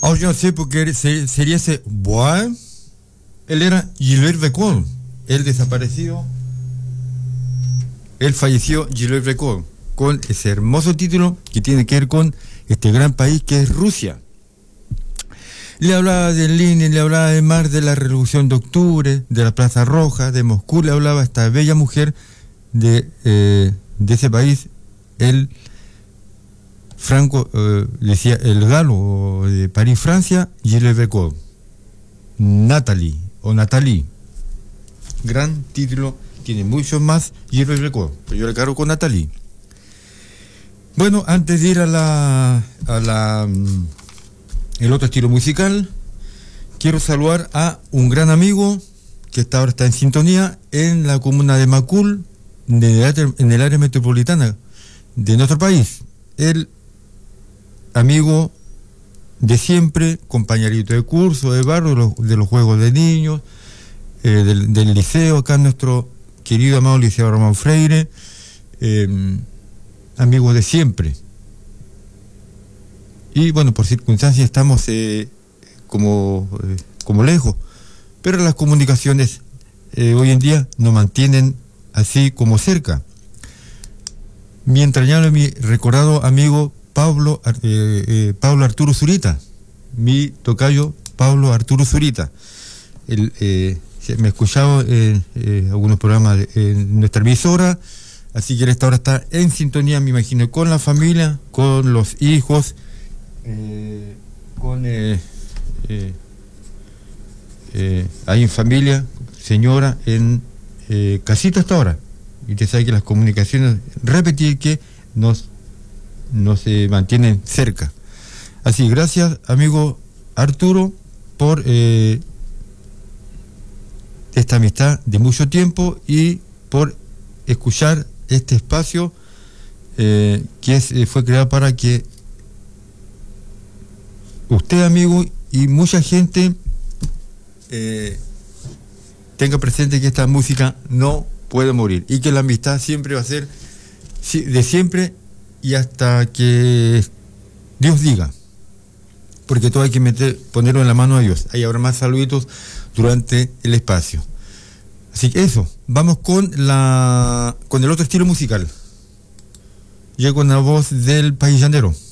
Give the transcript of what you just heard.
Oh, yo no sé porque sería ese Bois. Él era Gilbert Bécaud. Él desapareció. Él falleció, Gilbert Bécaud, con ese hermoso título que tiene que ver con este gran país que es Rusia. Le hablaba de Lenin, le hablaba además de la Revolución de Octubre, de la Plaza Roja, de Moscú, le hablaba a esta bella mujer de ese país, el Franco, decía el galo de París, Francia, Gilles Bécaud. Natalie, o Nathalie. Gran título, tiene muchos más, Gilles Bécaud, pero yo le cargo con Nathalie. Bueno, antes de ir a el otro estilo musical, quiero saludar a un gran amigo que ahora está en sintonía en la comuna de Macul, en el área metropolitana de nuestro país. El amigo de siempre, compañerito de curso, de barrio, de los juegos de niños, del liceo, acá nuestro querido amado Liceo Ramón Freire, amigo de siempre. Y bueno, por circunstancias estamos como lejos, pero las comunicaciones hoy en día nos mantienen así como cerca. Mi entrañable, mi recordado amigo Pablo Arturo Zurita, mi tocayo Pablo Arturo Zurita. Me he escuchado en algunos programas en nuestra emisora, así que esta hora está en sintonía, me imagino, con la familia, con los hijos, hay en familia, señora, en casita hasta ahora. Y usted sabe que las comunicaciones, repetir que nos mantienen cerca. Así, gracias, amigo Arturo, por esta amistad de mucho tiempo y por escuchar este espacio que fue creado para que usted, amigo, y mucha gente tenga presente que esta música no puede morir y que la amistad siempre va a ser de siempre y hasta que Dios diga, porque todo hay que ponerlo en la mano a Dios. Ahí habrá más saluditos durante el espacio. Así que eso, vamos con el otro estilo musical. Llega con la voz del País Llanero.